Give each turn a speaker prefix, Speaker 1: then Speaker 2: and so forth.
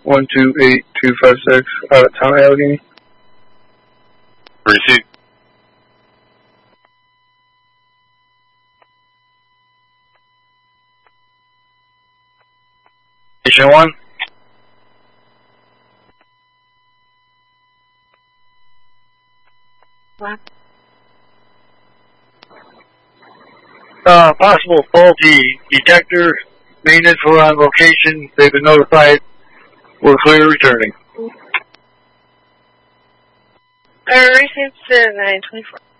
Speaker 1: 128256 out of town Allegheny.
Speaker 2: Receipt. Station 1.
Speaker 3: What?
Speaker 2: Possible faulty detector. Maintenance were on location. They've been notified. We're clear returning.
Speaker 3: Received 924.